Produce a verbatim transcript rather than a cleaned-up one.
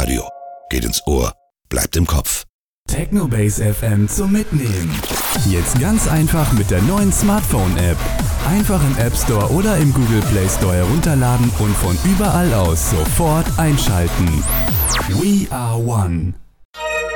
Radio. Geht ins Ohr, bleibt im Kopf. Technobase F M zum Mitnehmen. Jetzt ganz einfach mit der neuen Smartphone-App. Einfach im App Store oder im Google Play Store herunterladen und von überall aus sofort einschalten. We are one.